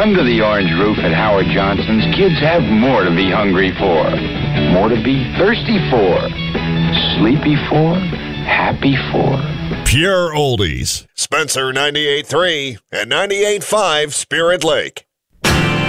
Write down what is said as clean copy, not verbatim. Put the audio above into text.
Under the orange roof at Howard Johnson's, kids have more to be hungry for, more to be thirsty for, sleepy for, happy for. Pure oldies. Spencer 98.3 and 98.5 Spirit Lake.